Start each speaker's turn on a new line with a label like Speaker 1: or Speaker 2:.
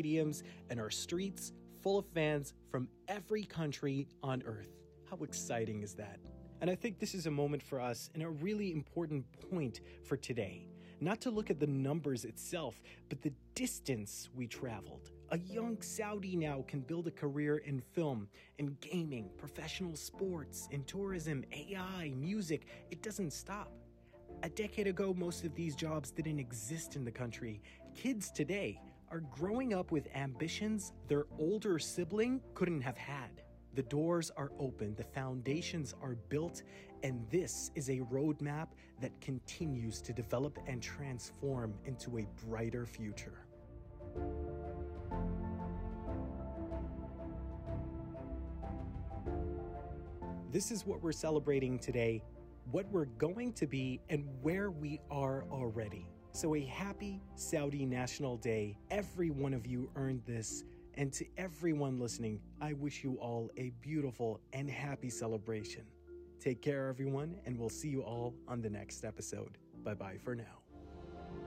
Speaker 1: stadiums and our streets full of fans from every country on earth. How exciting is that? And I think this is a moment for us and a really important point for today. Not to look at the numbers itself, but the distance we traveled. A young Saudi now can build a career in film, in gaming, professional sports, in tourism, AI, music. It doesn't stop. A decade ago, most of these jobs didn't exist in the country. Kids today are growing up with ambitions their older sibling couldn't have had. The doors are open, the foundations are built, and this is a roadmap that continues to develop and transform into a brighter future. This is what we're celebrating today, what we're going to be, and where we are already. So a happy Saudi National Day. Every one of you earned this. And to everyone listening, I wish you all a beautiful and happy celebration. Take care, everyone, and we'll see you all on the next episode. Bye-bye for now.